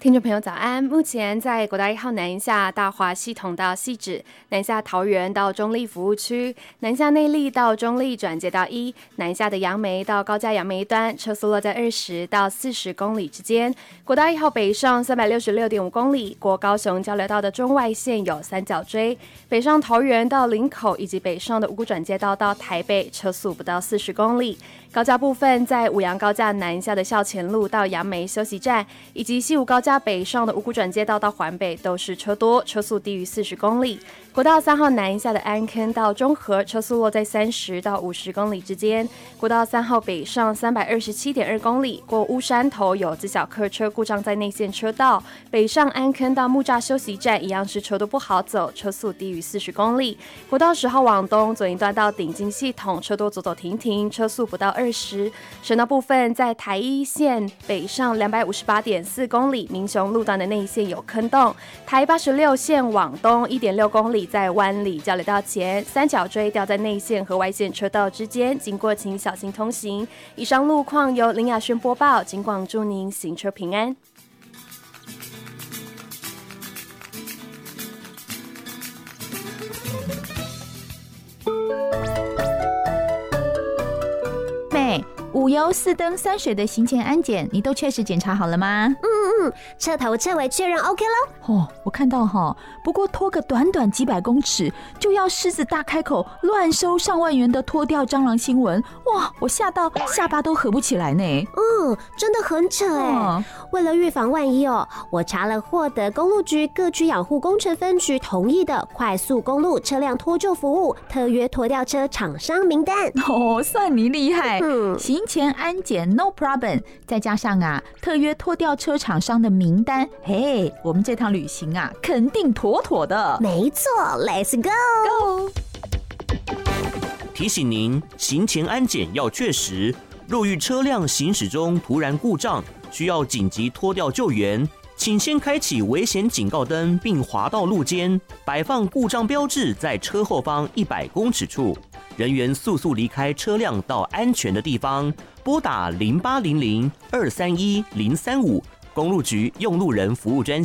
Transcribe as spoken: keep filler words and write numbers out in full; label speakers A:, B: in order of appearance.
A: 听众朋友早安，目前在国道一号南下大华系统到汐止，南下桃园到中立服务区，南下内壢到中立转接到一，南下的杨梅到高架杨梅端，车速落在二十到四十公里之间。国道一号北上三百六十六点五公里，过高雄交流道的中外线有三角锥，北上桃园到林口以及北上的五股转接道到台北，车速不到四十公里。高架部分，在五杨高架南下的校前路到杨梅休息站，以及西武高架北上的五股转接道到环北都是车多，车速低于四十公里。国道三号南下的安坑到中和，车速落在三十到五十公里之间。国道三号北上三百二十七点二公里，过乌山头有自小客车故障在内线车道，北上安坑到木栅休息站一样是车多不好走，车速低于四十公里。国道十号往东左营段到顶金系统，车多走走停停，车速不到二十。省道部分，在台一线北上两百五十八点四公里，民雄路段的内线有坑洞。台八十六线往东一点六公里，在湾里交流道前三角锥掉在内线和外线车道之间，经过请小心通行。以上路况由林雅轩播报，警广祝您行车平安。
B: 五油四灯三水的行前安检，你都确实检查好了吗？
C: 嗯嗯，彻头彻尾确认 OK 咯。
B: 哦，我看到哈，不过拖个短短几百公尺，就要狮子大开口乱收上万元的脱掉蟑螂新闻，哇，我吓到下巴都合不起来呢。
C: 嗯，真的很扯哎、嗯。为了预防万一哦，我查了获得公路局各区养护工程分局同意的快速公路车辆脱臼服务特约拖吊车厂商名单。
B: 哦，算你厉害。
C: 嗯，
B: 行前安检 no problem， 再加上啊特约拖吊车厂商的名单，嘿，我们这趟旅行啊肯定妥妥的。
C: 没错 ，Let's go。
B: Go。
D: 提醒您，行前安检要确实。若遇车辆行驶中突然故障，需要紧急拖吊救援，请先开启危险警告灯，并滑到路肩，摆放故障标志在车后方一百公尺处。人员速速离开车辆到安全的地方，拨打零八零零二三一零三五公路局用路人服务专线。